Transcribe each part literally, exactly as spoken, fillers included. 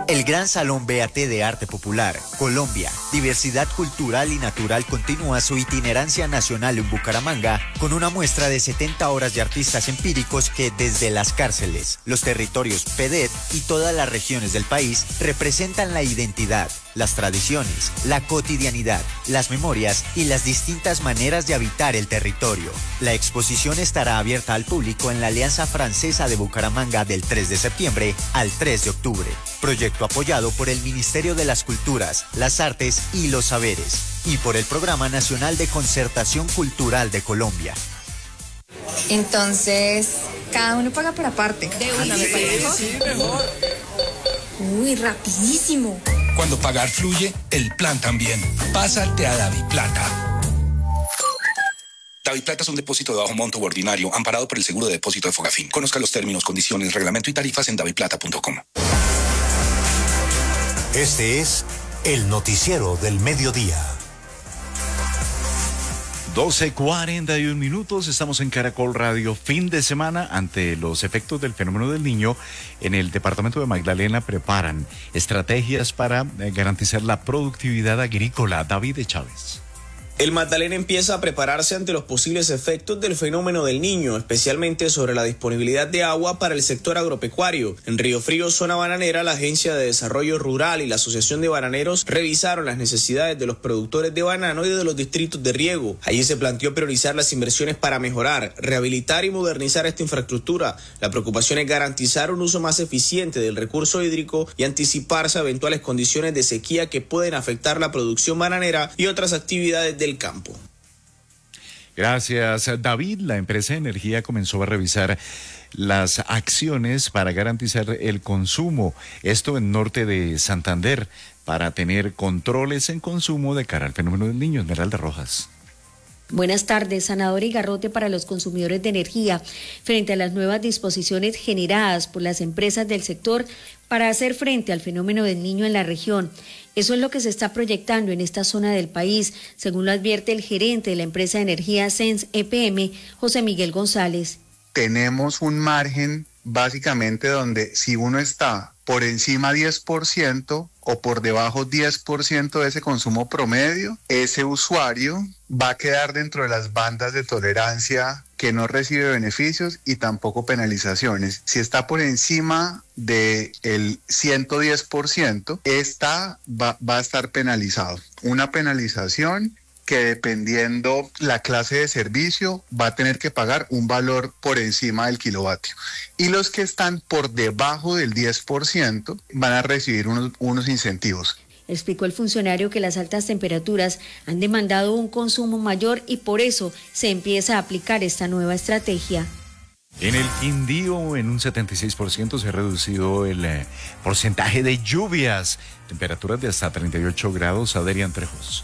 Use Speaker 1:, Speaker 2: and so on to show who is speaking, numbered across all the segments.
Speaker 1: El Gran Salón B A T de Arte Popular, Colombia, Diversidad Cultural y Natural continúa su itinerancia nacional en Bucaramanga con una muestra de setenta horas de artistas empíricos que desde las cárceles, los territorios P E D E T y todas las regiones del país representan la identidad, las tradiciones, la cotidianidad, las memorias y las distintas maneras de habitar el territorio. La exposición estará abierta al público en la Alianza Francesa de Bucaramanga del tres de septiembre al tres de octubre. Proyecto apoyado por el Ministerio de las Culturas, las Artes y los Saberes y por el Programa Nacional de Concertación Cultural de Colombia.
Speaker 2: Entonces, cada uno paga por aparte.
Speaker 3: De una, me parece mejor.
Speaker 4: Sí, mejor.
Speaker 2: Uy, rapidísimo.
Speaker 4: Cuando pagar fluye, el plan también. Pásate a DaviPlata. DaviPlata es un depósito de bajo monto u ordinario, amparado por el seguro de depósito de Fogafín. Conozca los términos, condiciones, reglamento y tarifas en daviplata punto com.
Speaker 5: Este es el noticiero del mediodía.
Speaker 6: doce cuarenta y un minutos, estamos en Caracol Radio, fin de semana. Ante los efectos del fenómeno del Niño, en el departamento de Magdalena preparan estrategias para eh, garantizar la productividad agrícola. David Chávez.
Speaker 7: El Magdalena empieza a prepararse ante los posibles efectos del fenómeno del Niño, especialmente sobre la disponibilidad de agua para el sector agropecuario. En Río Frío, zona bananera, la Agencia de Desarrollo Rural y la Asociación de Bananeros revisaron las necesidades de los productores de banano y de los distritos de riego. Allí se planteó priorizar las inversiones para mejorar, rehabilitar y modernizar esta infraestructura. La preocupación es garantizar un uso más eficiente del recurso hídrico y anticiparse a eventuales condiciones de sequía que pueden afectar la producción bananera y otras actividades del campo.
Speaker 6: Gracias, David. La empresa de energía comenzó a revisar las acciones para garantizar el consumo. Esto en norte de Santander, para tener controles en consumo de cara al fenómeno del Niño. Esmeralda Rojas.
Speaker 8: Buenas tardes. Sanador y garrote para los consumidores de energía frente a las nuevas disposiciones generadas por las empresas del sector para hacer frente al fenómeno del Niño en la región. Eso es lo que se está proyectando en esta zona del país, según lo advierte el gerente de la empresa de energía Sens E P M, José Miguel González.
Speaker 9: Tenemos un margen básicamente donde si uno está por encima diez por ciento o por debajo diez por ciento de ese consumo promedio, ese usuario va a quedar dentro de las bandas de tolerancia que no recibe beneficios y tampoco penalizaciones. Si está por encima del ciento diez por ciento, esta va, va a estar penalizado. Una penalización que dependiendo la clase de servicio va a tener que pagar un valor por encima del kilovatio. Y los que están por debajo del diez por ciento van a recibir unos, unos incentivos.
Speaker 8: Explicó el funcionario que las altas temperaturas han demandado un consumo mayor y por eso se empieza a aplicar esta nueva estrategia.
Speaker 6: En el Quindío, en un setenta y seis por ciento se ha reducido el eh, porcentaje de lluvias. Temperaturas de hasta treinta y ocho grados. Adrián Trejos.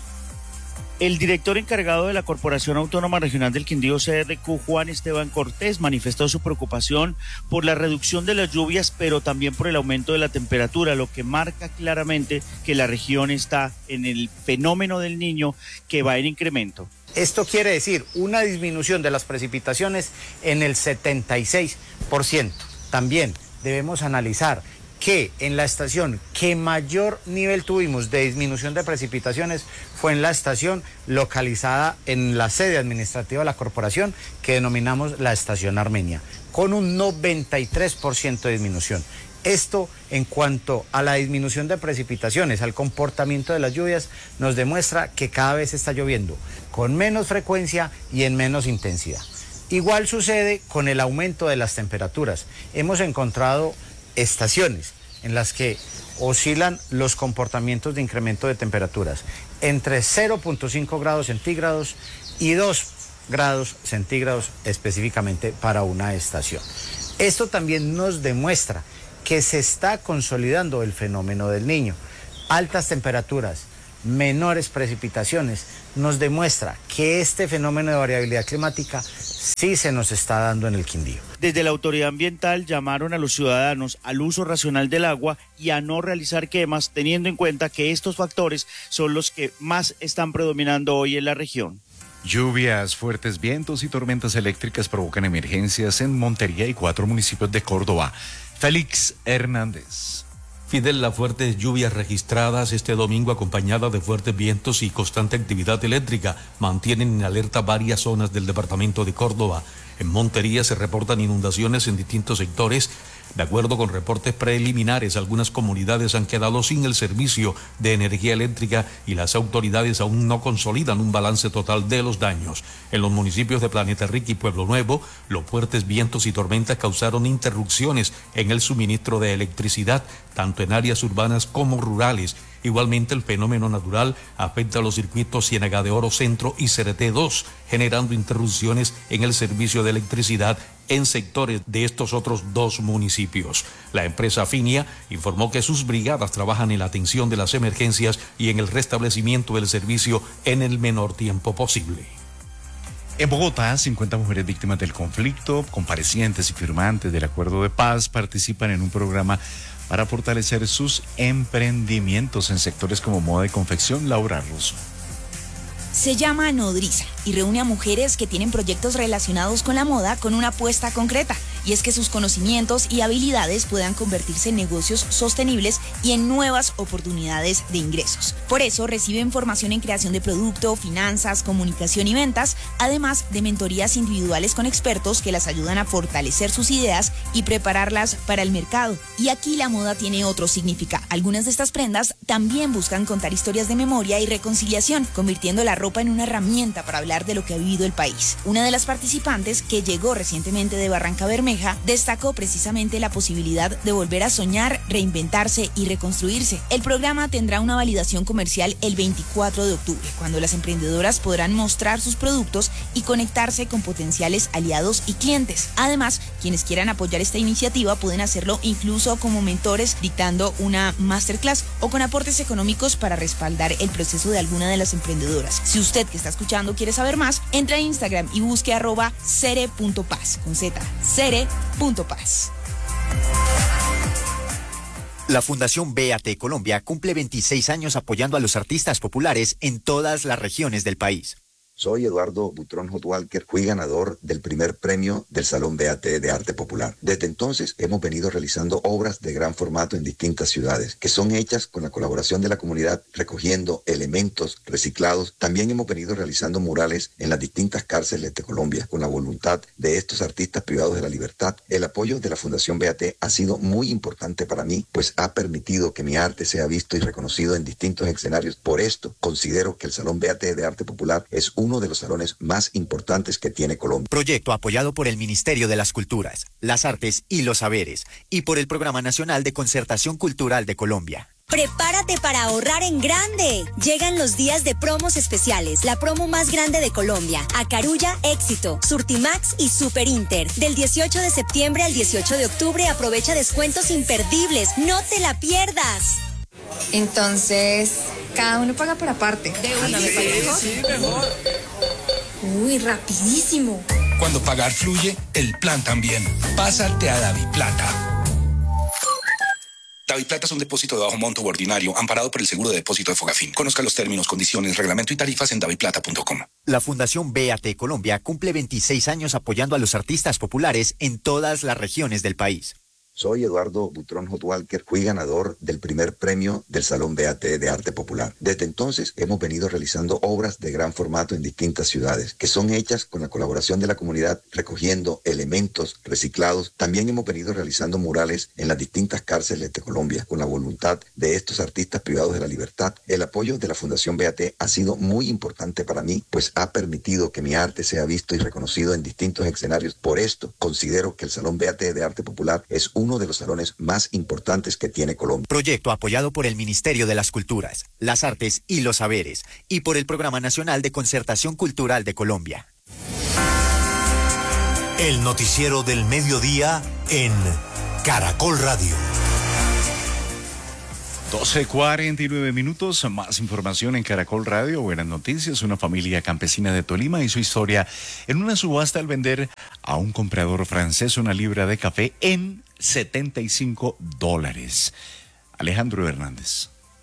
Speaker 10: El director encargado de la Corporación Autónoma Regional del Quindío, C R Q, Juan Esteban Cortés, manifestó su preocupación por la reducción de las lluvias, pero también por el aumento de la temperatura, lo que marca claramente que la región está en el fenómeno del Niño que va en incremento.
Speaker 11: Esto quiere decir una disminución de las precipitaciones en el setenta y seis por ciento. También debemos analizar que en la estación que mayor nivel tuvimos de disminución de precipitaciones fue en la estación localizada en la sede administrativa de la corporación, que denominamos la estación Armenia, con un noventa y tres por ciento de disminución. Esto, en cuanto a la disminución de precipitaciones, al comportamiento de las lluvias, nos demuestra que cada vez está lloviendo con menos frecuencia y en menos intensidad. Igual sucede con el aumento de las temperaturas. Hemos encontrado estaciones en las que oscilan los comportamientos de incremento de temperaturas entre cero punto cinco grados centígrados y dos grados centígrados específicamente para una estación. Esto también nos demuestra que se está consolidando el fenómeno del Niño. Altas temperaturas, menores precipitaciones, nos demuestra que este fenómeno de variabilidad climática sí se nos está dando en el Quindío.
Speaker 10: Desde la autoridad ambiental llamaron a los ciudadanos al uso racional del agua y a no realizar quemas, teniendo en cuenta que estos factores son los que más están predominando hoy en la región.
Speaker 6: Lluvias, fuertes vientos y tormentas eléctricas provocan emergencias en Montería y cuatro municipios de Córdoba. Félix Hernández.
Speaker 3: Fidel, las fuertes lluvias registradas este domingo acompañadas de fuertes vientos y constante actividad eléctrica mantienen en alerta varias zonas del departamento de Córdoba. En Montería se reportan inundaciones en distintos sectores. De acuerdo con reportes preliminares, algunas comunidades han quedado sin el servicio de energía eléctrica y las autoridades aún no consolidan un balance total de los daños. En los municipios de Planeta Rica y Pueblo Nuevo, los fuertes vientos y tormentas causaron interrupciones en el suministro de electricidad, tanto en áreas urbanas como rurales. Igualmente, el fenómeno natural afecta a los circuitos Ciénaga de Oro Centro y C R T dos, generando interrupciones en el servicio de electricidad en sectores de estos otros dos municipios. La empresa Finia informó que sus brigadas trabajan en la atención de las emergencias y en el restablecimiento del servicio en el menor tiempo posible.
Speaker 6: En Bogotá, cincuenta mujeres víctimas del conflicto, comparecientes y firmantes del acuerdo de paz participan en un programa para fortalecer sus emprendimientos en sectores como moda y confección. Laura Russo.
Speaker 12: Se llama Nodriza y reúne a mujeres que tienen proyectos relacionados con la moda con una apuesta concreta, y es que sus conocimientos y habilidades puedan convertirse en negocios sostenibles y en nuevas oportunidades de ingresos. Por eso reciben formación en creación de producto, finanzas, comunicación y ventas, además de mentorías individuales con expertos que las ayudan a fortalecer sus ideas y prepararlas para el mercado. Y aquí la moda tiene otro significado. Algunas de estas prendas también buscan contar historias de memoria y reconciliación, convirtiendo la ropa en una herramienta para hablar de lo que ha vivido el país. Una de las participantes, que llegó recientemente de Barranca Bermeja, destacó precisamente la posibilidad de volver a soñar, reinventarse y reconstruirse. El programa tendrá una validación comercial el veinticuatro de octubre, cuando las emprendedoras podrán mostrar sus productos y conectarse con potenciales aliados y clientes. Además, quienes quieran apoyar esta iniciativa pueden hacerlo incluso como mentores, dictando una masterclass o con aportes económicos para respaldar el proceso de alguna de las emprendedoras. Si usted que está escuchando quiere saber más, entra a Instagram y busque arroba cere punto paz con Z, cere punto paz.
Speaker 1: La Fundación B A T Colombia cumple veintiséis años apoyando a los artistas populares en todas las regiones del país.
Speaker 13: Soy Eduardo Butrón Hot Walker, fui ganador del primer premio del Salón B A T de Arte Popular. Desde entonces hemos venido realizando obras de gran formato en distintas ciudades, que son hechas con la colaboración de la comunidad, recogiendo elementos reciclados. También hemos venido realizando murales en las distintas cárceles de Colombia, con la voluntad de estos artistas privados de la libertad. El apoyo de la Fundación B A T ha sido muy importante para mí, pues ha permitido que mi arte sea visto y reconocido en distintos escenarios. Por esto, considero que el Salón B A T de Arte Popular es un uno de los salones más importantes que tiene Colombia.
Speaker 1: Proyecto apoyado por el Ministerio de las Culturas, las Artes y los Saberes y por el Programa Nacional de Concertación Cultural de Colombia.
Speaker 14: Prepárate para ahorrar en grande. Llegan los días de promos especiales, la promo más grande de Colombia. Acarulla, Éxito, Surtimax y Super Inter. Del dieciocho de septiembre al dieciocho de octubre aprovecha descuentos imperdibles. No te la pierdas.
Speaker 2: Entonces, cada uno paga por aparte.
Speaker 12: De una, me parece.
Speaker 2: Sí, mejor. Uy, rapidísimo.
Speaker 4: Cuando pagar fluye, el plan también. Pásate a DaviPlata. DaviPlata es un depósito de bajo monto u ordinario, amparado por el seguro de depósito de Fogafín. Conozca los términos, condiciones, reglamento y tarifas en daviplata punto com.
Speaker 1: La Fundación B A T Colombia cumple veintiséis años apoyando a los artistas populares en todas las regiones del país.
Speaker 13: Soy Eduardo Butrón Hot Walker, fui ganador del primer premio del Salón B A T de Arte Popular. Desde entonces hemos venido realizando obras de gran formato en distintas ciudades, que son hechas con la colaboración de la comunidad, recogiendo elementos reciclados. También hemos venido realizando murales en las distintas cárceles de Colombia, con la voluntad de estos artistas privados de la libertad. El apoyo de la Fundación B A T ha sido muy importante para mí, pues ha permitido que mi arte sea visto y reconocido en distintos escenarios. Por esto, considero que el Salón B A T de Arte Popular es un uno de los salones más importantes que tiene Colombia.
Speaker 1: Proyecto apoyado por el Ministerio de las Culturas, las Artes y los Saberes y por el Programa Nacional de Concertación Cultural de Colombia.
Speaker 5: El noticiero del mediodía en Caracol Radio.
Speaker 6: doce cuarenta y nueve minutos, más información en Caracol Radio. Buenas noticias. Una familia campesina de Tolima hizo historia en una subasta al vender a un comprador francés una libra de café en setenta y cinco dólares. Alejandro Hernández.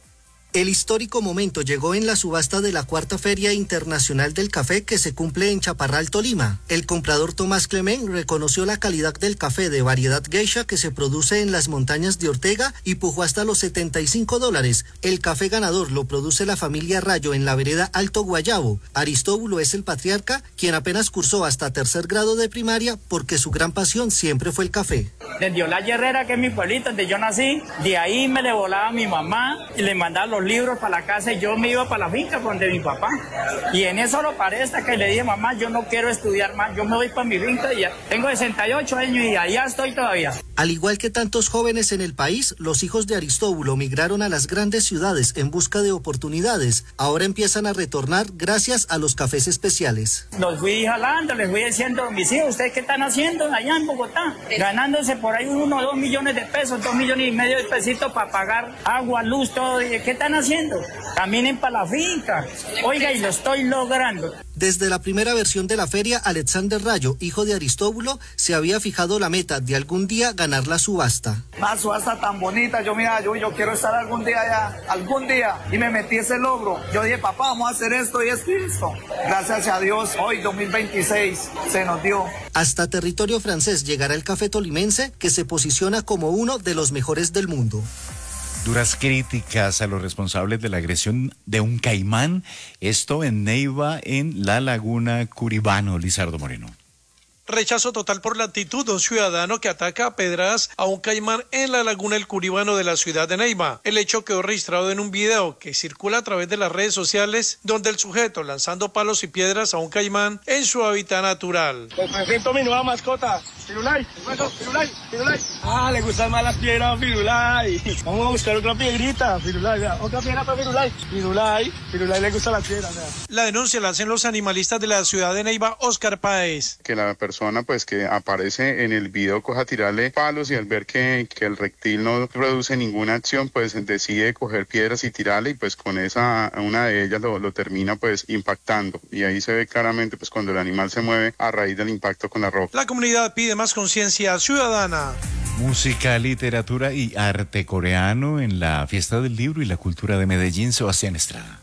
Speaker 15: El histórico momento llegó en la subasta de la cuarta Feria Internacional del Café que se cumple en Chaparral, Tolima. El comprador Tomás Clement reconoció la calidad del café de variedad geisha que se produce en las montañas de Ortega y pujó hasta los setenta y cinco dólares. El café ganador lo produce la familia Rayo en la vereda Alto Guayabo. Aristóbulo es el patriarca, quien apenas cursó hasta tercer grado de primaria porque su gran pasión siempre fue el café.
Speaker 16: Desde Olaya Herrera, que es mi pueblito, donde yo nací, de ahí me le volaba a mi mamá y le mandaba los libros para la casa y yo me iba para la finca donde mi papá. Y en eso lo paré hasta que le dije, mamá, yo no quiero estudiar más, yo me voy para mi finca y ya. Tengo sesenta y ocho años y allá estoy todavía.
Speaker 15: Al igual que tantos jóvenes en el país, los hijos de Aristóbulo migraron a las grandes ciudades en busca de oportunidades. Ahora empiezan a retornar gracias a los cafés especiales.
Speaker 16: Los fui jalando, les fui diciendo, mis hijos, ¿ustedes qué están haciendo allá en Bogotá? Ganándose por ahí uno o dos millones de pesos, dos millones y medio de pesitos para pagar agua, luz, todo. ¿Qué están haciendo? Caminen para la finca. Oiga, y lo estoy logrando.
Speaker 15: Desde la primera versión de la feria, Alexander Rayo, hijo de Aristóbulo, se había fijado la meta de algún día ganar la subasta.
Speaker 17: Una subasta tan bonita, yo mira, yo, yo quiero estar algún día allá, algún día, y me metí ese logro. Yo dije, papá, vamos a hacer esto y esto y esto. Gracias a Dios, hoy dos mil veintiséis se nos dio.
Speaker 15: Hasta territorio francés llegará el café tolimense, que se posiciona como uno de los mejores del mundo.
Speaker 6: Duras críticas a los responsables de la agresión de un caimán, esto en Neiva, en la laguna Curibano. Lizardo Moreno.
Speaker 18: Rechazo total por la actitud de un ciudadano que ataca a pedradas a un caimán en la laguna El Curibano de la ciudad de Neiva. El hecho quedó registrado en un video que circula a través de las redes sociales, donde el sujeto lanzando palos y piedras a un caimán en su hábitat natural.
Speaker 17: Les presento mi nueva mascota, Firulai. Firulai, Firulai. Ah, le gustan más las piedras a Firulai. Vamos a buscar otra piedrita, Firulai. Vea. Otra piedra para Firulai. Firulai, Firulai le gusta la piedra. Vea.
Speaker 18: La denuncia la hacen los animalistas de la ciudad de Neiva, Oscar Páez.
Speaker 19: Que la persona pues que aparece en el video coja a tirarle palos y al ver que, que el reptil no produce ninguna acción, pues decide coger piedras y tirarle y pues con esa, una de ellas lo, lo termina pues impactando y ahí se ve claramente pues cuando el animal se mueve a raíz del impacto con la roca.
Speaker 18: La comunidad pide más conciencia ciudadana.
Speaker 6: Música, literatura y arte coreano en la Fiesta del Libro y la Cultura de Medellín. Sebastián Estrada.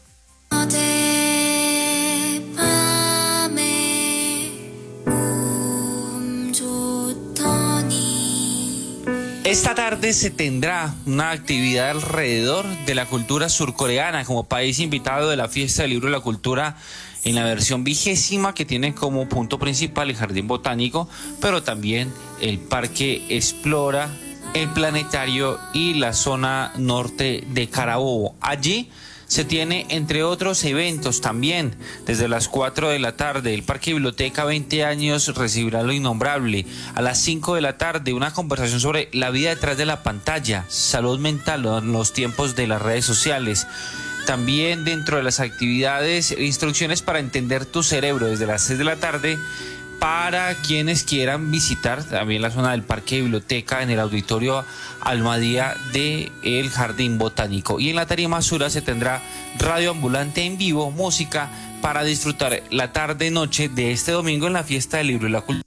Speaker 20: Esta tarde se tendrá una actividad alrededor de la cultura surcoreana como país invitado de la Fiesta del Libro y la Cultura en la versión vigésima, que tiene como punto principal el Jardín Botánico, pero también el Parque Explora, el Planetario y la zona norte de Carabobo. Allí se tiene, entre otros eventos también, desde las cuatro de la tarde, el Parque Biblioteca veinte años recibirá lo innombrable. A las cinco de la tarde, una conversación sobre la vida detrás de la pantalla, salud mental en los tiempos de las redes sociales. También dentro de las actividades, instrucciones para entender tu cerebro desde las seis de la tarde, para quienes quieran visitar también la zona del Parque Biblioteca en el Auditorio Almadía del Jardín Botánico. Y en la Tarima Sura se tendrá radio ambulante en vivo, música para disfrutar la tarde-noche de este domingo en la Fiesta del Libro y la Cultura.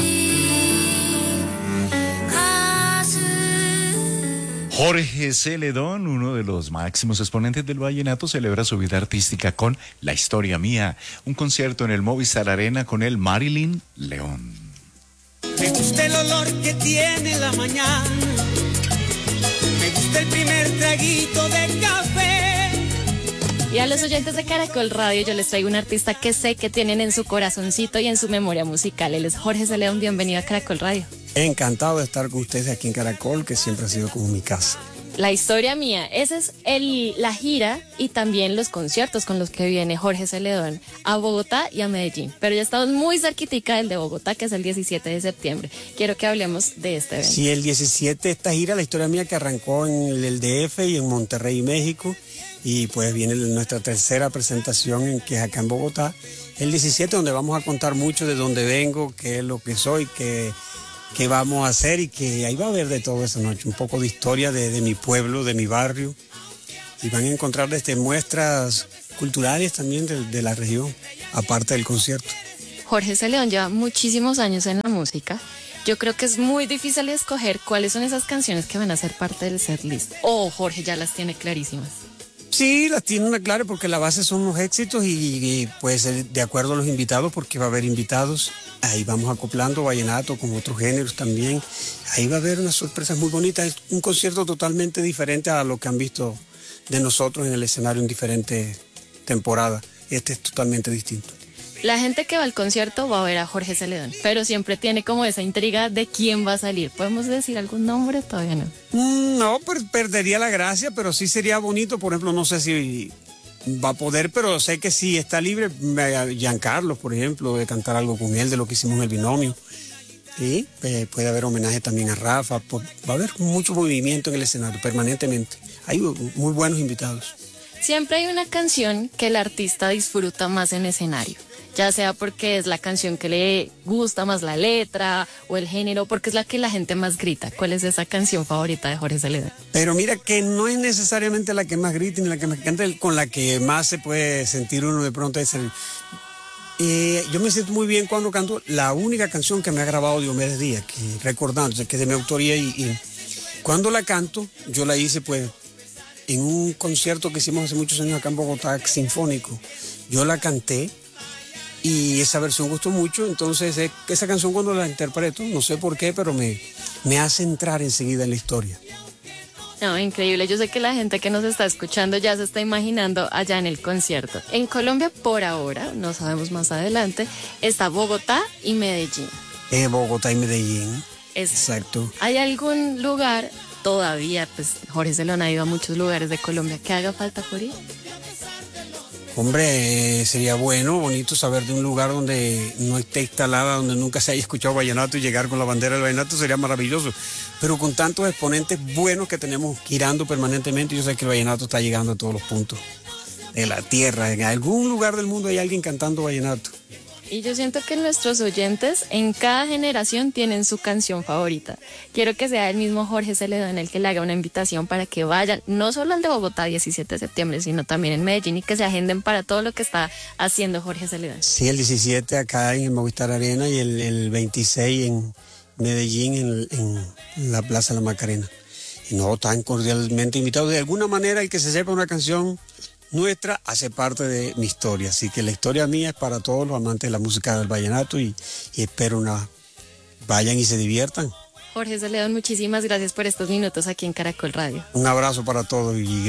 Speaker 6: Jorge Celedón, uno de los máximos exponentes del vallenato, celebra su vida artística con La Historia Mía, un concierto en el Movistar Arena con el Marilyn León.
Speaker 21: Me gusta el olor que tiene la mañana, me gusta el primer traguito de café.
Speaker 22: Y a los oyentes de Caracol Radio yo les traigo un artista que sé que tienen en su corazoncito y en su memoria musical. Él es Jorge Celedón, bienvenido a Caracol Radio.
Speaker 23: Encantado de estar con ustedes aquí en Caracol, que siempre ha sido como mi casa.
Speaker 22: La Historia Mía, esa es el, la gira y también los conciertos con los que viene Jorge Celedón a Bogotá y a Medellín. Pero ya estamos muy cerquitica del de Bogotá, que es el diecisiete de septiembre. Quiero que hablemos de este evento.
Speaker 23: Sí, el diecisiete, esta gira, La Historia Mía, que arrancó en el D F y en Monterrey, México. Y pues viene nuestra tercera presentación, en, que es acá en Bogotá. El diecisiete, donde vamos a contar mucho de dónde vengo, qué es lo que soy, qué... qué vamos a hacer, y que ahí va a haber de todo esa noche, un poco de historia de, de mi pueblo, de mi barrio, y van a encontrar desde muestras culturales también de, de la región, aparte del concierto.
Speaker 22: Jorge Celedón lleva muchísimos años en la música. Yo creo que es muy difícil escoger cuáles son esas canciones que van a ser parte del setlist. Oh, Jorge ya las tiene clarísimas.
Speaker 23: Sí, las tiene una clara porque la base son los éxitos y, y pues de acuerdo a los invitados, porque va a haber invitados, ahí vamos acoplando vallenato con otros géneros también, ahí va a haber unas sorpresas muy bonitas, es un concierto totalmente diferente a lo que han visto de nosotros en el escenario en diferentes temporadas, este es totalmente distinto.
Speaker 22: La gente que va al concierto va a ver a Jorge Celedón, pero siempre tiene como esa intriga de quién va a salir. ¿Podemos decir algún nombre? Todavía no.
Speaker 23: Mm, no, per perdería la gracia, pero sí sería bonito. Por ejemplo, no sé si va a poder, pero sé que si está libre, Giancarlo, por ejemplo, de cantar algo con él, de lo que hicimos en el binomio. Y eh, puede haber homenaje también a Rafa. Por, va a haber mucho movimiento en el escenario, permanentemente. Hay muy buenos invitados.
Speaker 22: Siempre hay una canción que el artista disfruta más en escenario, ya sea porque es la canción que le gusta más la letra o el género, porque es la que la gente más grita. ¿Cuál es esa canción favorita de Jorge Celedón?
Speaker 23: Pero mira que no es necesariamente la que más grita ni la que más canta, con la que más se puede sentir uno de pronto. Es el... eh, yo me siento muy bien cuando canto la única canción que me ha grabado Diomedes Díaz, que recordando, que es de mi autoría, y, y cuando la canto, yo la hice pues en un concierto que hicimos hace muchos años acá en Bogotá, sinfónico. Yo la canté y esa versión gustó mucho, entonces eh, esa canción cuando la interpreto, no sé por qué, pero me, me hace entrar enseguida en la historia.
Speaker 22: No, increíble. Yo sé que la gente que nos está escuchando ya se está imaginando allá en el concierto. En Colombia, por ahora, no sabemos más adelante, está Bogotá y Medellín.
Speaker 23: Eh, Bogotá y Medellín.
Speaker 22: Es,
Speaker 23: Exacto.
Speaker 22: ¿Hay algún lugar todavía, pues Jorge Celedón ha ido a muchos lugares de Colombia, que haga falta por ir?
Speaker 23: Hombre, eh, sería bueno, bonito saber de un lugar donde no esté instalada, donde nunca se haya escuchado vallenato y llegar con la bandera del vallenato sería maravilloso. Pero con tantos exponentes buenos que tenemos girando permanentemente, yo sé que el vallenato está llegando a todos los puntos de la tierra. En algún lugar del mundo hay alguien cantando vallenato.
Speaker 22: Y yo siento que nuestros oyentes en cada generación tienen su canción favorita. Quiero que sea el mismo Jorge Celedón el que le haga una invitación para que vayan, no solo al de Bogotá diecisiete de septiembre, sino también en Medellín, y que se agenden para todo lo que está haciendo Jorge Celedón.
Speaker 23: Sí, el diecisiete acá en el Movistar Arena y el, el veintiséis en Medellín, en, en la Plaza La Macarena. Y no, tan cordialmente invitados. De alguna manera, el que se sepa una canción nuestra hace parte de mi historia, así que la historia mía es para todos los amantes de la música del vallenato y, y espero una vayan y se diviertan.
Speaker 22: Jorge Celedón, muchísimas gracias por estos minutos aquí en Caracol Radio.
Speaker 23: Un abrazo para todos y gracias.